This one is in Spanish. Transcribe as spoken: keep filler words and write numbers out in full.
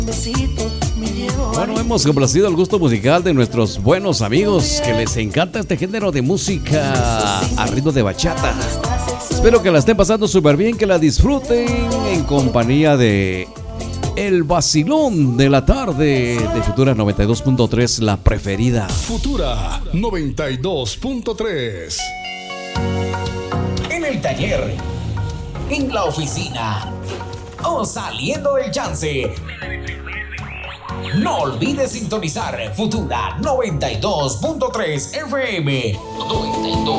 Bueno, hemos complacido el gusto musical de nuestros buenos amigos que les encanta este género de música a ritmo de bachata. Espero que la estén pasando súper bien, que la disfruten en compañía de el vacilón de la tarde de Futura noventa y dos punto tres, la preferida. Futura noventa y dos punto tres. En el taller, en la oficina o saliendo del chance. No olvides sintonizar Futura noventa y dos punto tres F M. noventa y dos